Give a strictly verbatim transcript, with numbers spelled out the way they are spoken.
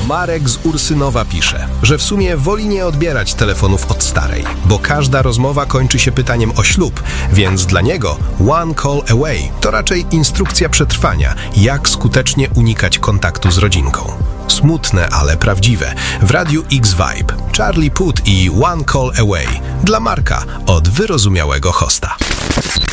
Marek z Ursynowa pisze, że w sumie woli nie odbierać telefonów od starej, bo każda rozmowa kończy się pytaniem o ślub, więc dla niego one call away to raczej instrukcja przetrwania, jak skutecznie unikać kontaktu z rodzinką. Smutne, ale prawdziwe. W Radiu X-Vibe Charlie Puth i One Call Away dla Marka od wyrozumiałego hosta.